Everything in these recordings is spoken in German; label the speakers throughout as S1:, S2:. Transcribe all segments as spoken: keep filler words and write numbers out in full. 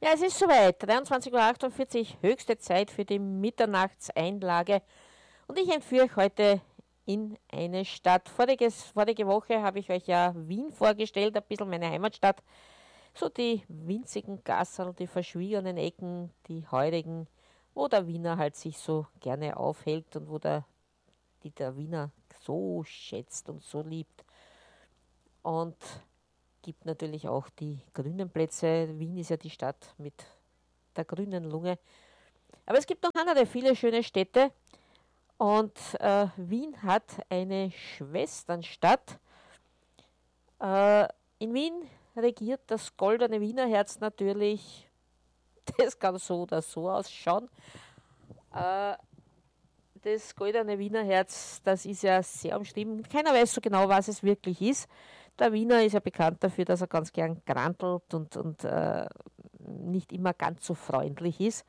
S1: Ja, es ist soweit. dreiundzwanzig Uhr achtundvierzig, höchste Zeit für die Mitternachtseinlage. Und ich entführe euch heute in eine Stadt. Voriges, vorige Woche habe ich euch ja Wien vorgestellt, ein bisschen meine Heimatstadt. So die winzigen Gasserl, die verschwiegenen Ecken, die heurigen, wo der Wiener halt sich so gerne aufhält und wo der, die der Wiener so schätzt und so liebt. Und gibt natürlich auch die grünen Plätze. Wien ist ja die Stadt mit der grünen Lunge. Aber es gibt noch andere viele schöne Städte. Und äh, Wien hat eine Schwesternstadt. Äh, in Wien regiert das goldene Wienerherz natürlich. Das kann so oder so ausschauen. Äh, das goldene Wienerherz, das ist ja sehr umstritten. Keiner weiß so genau, was es wirklich ist. Der Wiener ist ja bekannt dafür, dass er ganz gern grantelt und, und äh, nicht immer ganz so freundlich ist.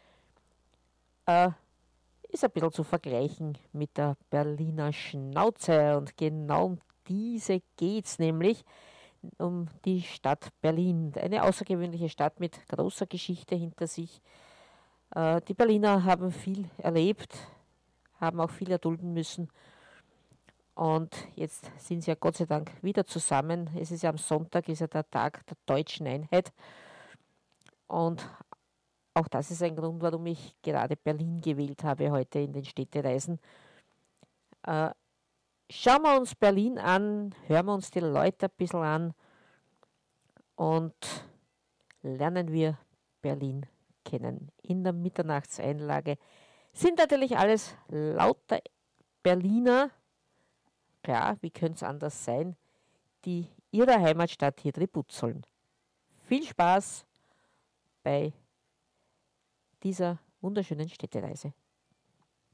S1: Äh, ist ein bisschen zu vergleichen mit der Berliner Schnauze. Und genau um diese geht es nämlich, um die Stadt Berlin. Eine außergewöhnliche Stadt mit großer Geschichte hinter sich. Äh, die Berliner haben viel erlebt, haben auch viel erdulden müssen. Und jetzt sind sie ja Gott sei Dank wieder zusammen. Es ist ja am Sonntag, ist ja der Tag der deutschen Einheit. Und auch das ist ein Grund, warum ich gerade Berlin gewählt habe heute in den Städtereisen. Äh, schauen wir uns Berlin an, hören wir uns die Leute ein bisschen an und lernen wir Berlin kennen. In der Mitternachtseinlage sind natürlich alles lauter Berliner, klar, wie könnte es anders sein, die ihrer Heimatstadt hier Tribut zollen. Viel Spaß bei dieser wunderschönen Städtereise.